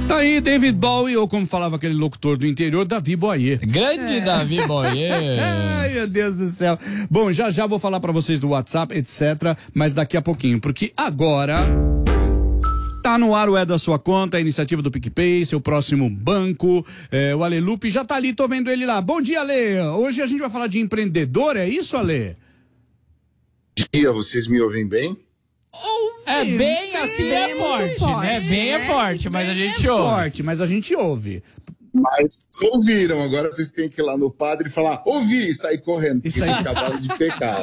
Tá aí David Bowie, ou como falava aquele locutor do interior, Davi Boyer. Grande Davi Boyer. Ai, meu Deus do céu. Bom, já vou falar pra vocês do WhatsApp, etc, mas daqui a pouquinho, porque agora tá no ar o É da Sua Conta, a iniciativa do PicPay, seu próximo banco. O Ale Lupe já tá ali, tô vendo ele lá. Bom dia, Ale. Hoje a gente vai falar de empreendedor, é isso, Ale? Bom dia, vocês me ouvem bem? É bem assim, é forte, né? Bem é forte, mas a gente ouve. Forte, mas a gente ouve. Mas ouviram, agora vocês têm que ir lá no padre e falar, ouvi, e sair correndo, porque vocês acabaram de pecar.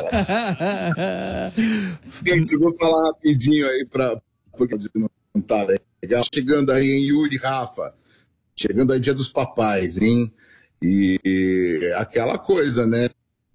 Gente, eu vou falar rapidinho aí porque não tá legal. Chegando aí em Yuri, Rafa, chegando aí Dia dos Papais, hein? E aquela coisa, né?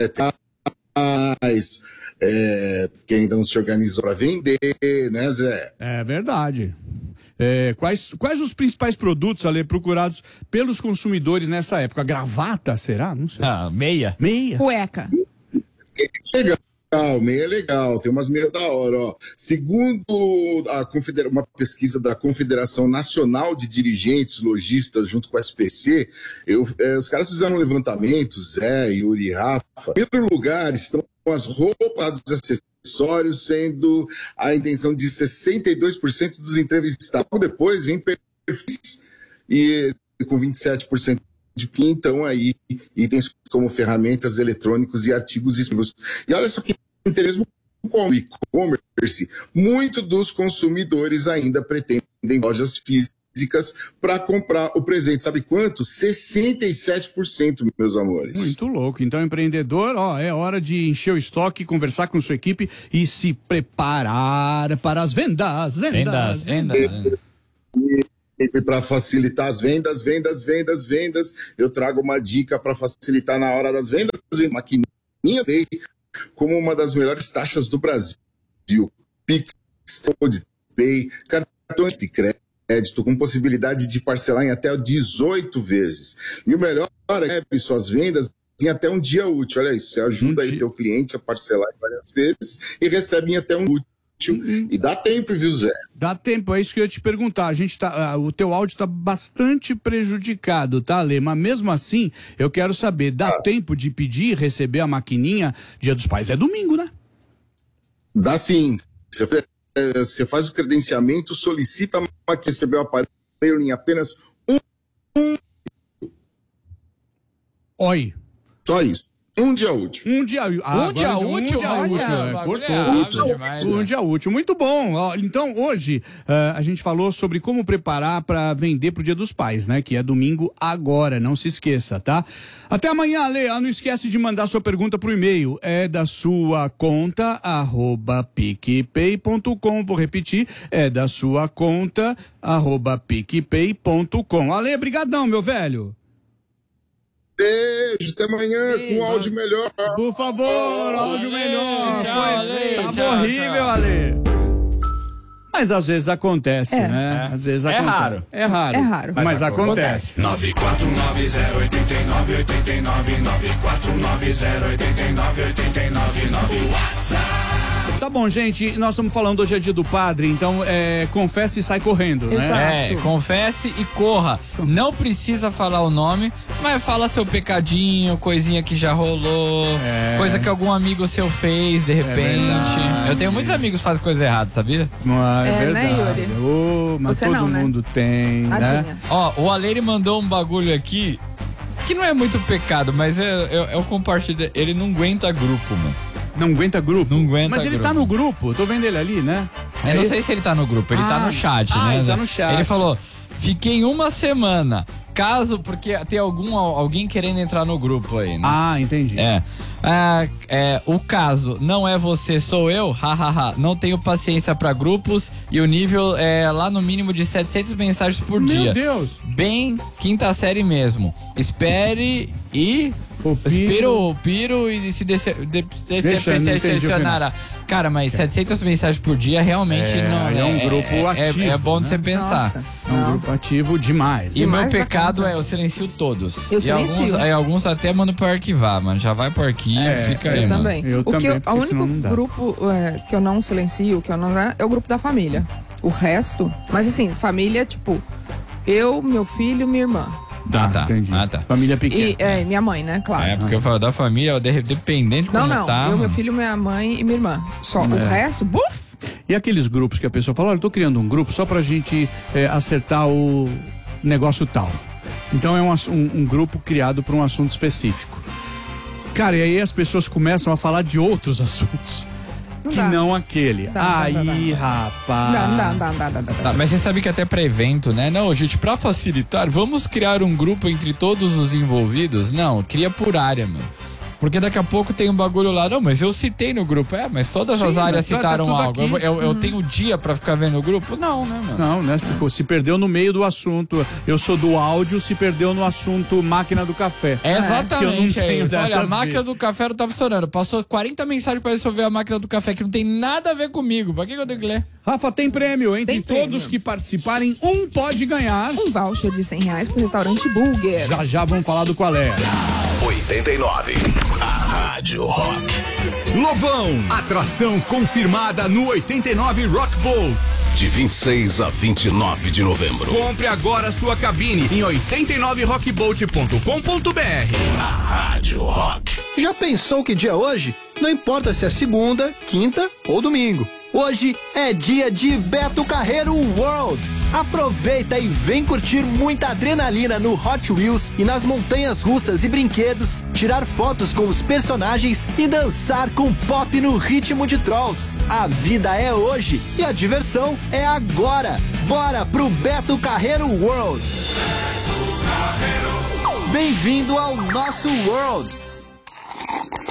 Que ainda não se organizou para vender, né, Zé? É verdade. Quais os principais produtos, Ale, procurados pelos consumidores nessa época? Gravata, será? Não sei. Meia. Meia? Cueca. Legal, meia é legal, tem umas meias da hora, ó. Segundo uma pesquisa da Confederação Nacional de Dirigentes Lojistas junto com a SPC, os caras fizeram um levantamento, Zé, Yuri, Rafa. Em primeiro lugar estão as roupas, os acessórios, sendo a intenção de 62% dos entrevistados. Depois vem perfis e com 27% de pintam aí itens como ferramentas eletrônicos e artigos exclusivos. E olha só que interesse com o e-commerce. Muito dos consumidores ainda pretendem lojas físicas para comprar o presente. Sabe quanto? 67%, meus amores. Muito louco. Então, empreendedor, é hora de encher o estoque, conversar com sua equipe e se preparar para as vendas. E para facilitar as vendas, eu trago uma dica para facilitar na hora das vendas. Maquininha Pay, como uma das melhores taxas do Brasil. Pix, Pay, cartões de crédito com possibilidade de parcelar em até 18 vezes. E o melhor é que suas vendas em até um dia útil. Olha isso, você ajuda aí teu cliente a parcelar em várias vezes e recebe em até um útil. E dá tempo, viu, Zé? Dá tempo, é isso que eu ia te perguntar. O teu áudio tá bastante prejudicado, tá, Lê? Mas mesmo assim, eu quero saber, dá tempo de pedir e receber a maquininha? Dia dos Pais é domingo, né? Dá sim. Você faz o credenciamento, solicita a receber o aparelho em apenas Oi. Só isso. Um dia útil. Um dia útil. Cortou. Um dia útil. Muito bom. Então, hoje, a gente falou sobre como preparar para vender pro Dia dos Pais, né? Que é domingo agora. Não se esqueça, tá? Até amanhã, Lê. Não esquece de mandar sua pergunta pro e-mail. É da sua conta, @picpay.com. Vou repetir. É da sua conta, @picpay.com. Ale, brigadão, meu velho. Beijo, até amanhã com áudio melhor. Por favor, áudio melhor. Tava horrível, Ale. Mas às vezes acontece, né? Às vezes acontece. Raro. É raro. Mas acontece. 949-089-89-949-089-89-89. WhatsApp. Tá bom, gente, nós estamos falando hoje é dia do padre, então confesse e sai correndo, né? Exato. Confesse e corra. Não precisa falar o nome, mas fala seu pecadinho, coisinha que já rolou, coisa que algum amigo seu fez, de repente. Eu tenho muitos amigos que fazem coisa errada, sabia? É verdade. Né, Yuri? Mas você todo não, mundo tem, né? O Aleire mandou um bagulho aqui que não é muito pecado, mas eu compartilho. Ele não aguenta grupo, mano. Não aguenta grupo? Não aguenta. Mas ele grupo. Tá no grupo, tô vendo ele ali, né? Eu não sei se ele tá no grupo, ele tá no chat, né? Ele tá no chat. Ele falou, fiquei uma semana, porque tem alguém querendo entrar no grupo aí, né? Entendi. O caso não é você, sou eu, hahaha, não tenho paciência pra grupos e o nível é lá no mínimo de 700 mensagens por dia. Meu Deus! Bem, quinta série mesmo. Espere e... Piro e se decepcionará. Cara, mas 700 mensagens por dia realmente não é um grupo ativo. É bom de você pensar. Nossa, é um grupo ativo demais. E o meu pecado eu silencio todos. Eu silencio. Alguns até mando pra arquivar, mano. Já vai pro arquivo, fica aí, mano. Eu também. O único grupo que eu não silencio, é o grupo da família. O resto, mas assim, família, tipo, Eu, meu filho e minha irmã. Tá, entendi. Família pequena. E minha mãe, né? Claro. Porque eu falo da família, dependente de como tá. Eu, meu filho, minha mãe e minha irmã. Só o resto, buf! E aqueles grupos que a pessoa fala, olha, eu tô criando um grupo só pra gente acertar o negócio tal. Então é um grupo criado para um assunto específico. Cara, e aí as pessoas começam a falar de outros assuntos. Não aquele. Rapaz. Dá. Mas você sabe que até pra evento, né? Não, gente, pra facilitar, vamos criar um grupo entre todos os envolvidos? Não, cria por área, meu. Porque daqui a pouco tem um bagulho lá. Não, mas eu citei no grupo. Mas todas as áreas citaram algo. Eu tenho dia pra ficar vendo o grupo? Não, né, mano? Não, né? Se perdeu no meio do assunto. Eu sou do áudio, se perdeu no assunto máquina do café. Exatamente. Olha, a máquina do café não tá funcionando. Passou 40 mensagens pra resolver a máquina do café, que não tem nada a ver comigo. Pra que eu tenho que ler? Rafa, tem prêmio. Entre todos que participarem, um pode ganhar um voucher de R$100 pro restaurante Burger. Já vamos falar do qual é. 89. A Rádio Rock. Lobão, atração confirmada no 89 Rock Bolt. De 26 a 29 de novembro. Compre agora sua cabine em 89rockbolt.com.br. A Rádio Rock. Já pensou que dia é hoje? Não importa se é segunda, quinta ou domingo. Hoje é dia de Beto Carreiro World. Aproveita e vem curtir muita adrenalina no Hot Wheels e nas montanhas russas e brinquedos, tirar fotos com os personagens e dançar com pop no ritmo de Trolls. A vida é hoje e a diversão é agora. Bora pro Beto Carreiro World. Bem-vindo ao nosso World.